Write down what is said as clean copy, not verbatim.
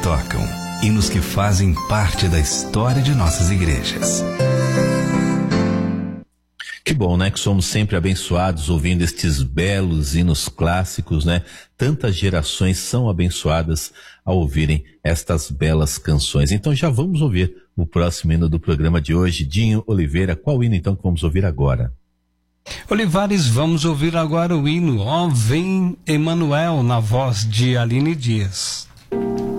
tocam, hinos que fazem parte da história de nossas igrejas. Que bom, né? Que somos sempre abençoados ouvindo estes belos hinos clássicos, né? Tantas gerações são abençoadas ao ouvirem estas belas canções. Então já vamos ouvir o próximo hino do programa de hoje. Dinho Oliveira, qual hino então que vamos ouvir agora? Olivares, vamos ouvir agora o hino Ó Vem Emanuel, na voz de Aline Dias.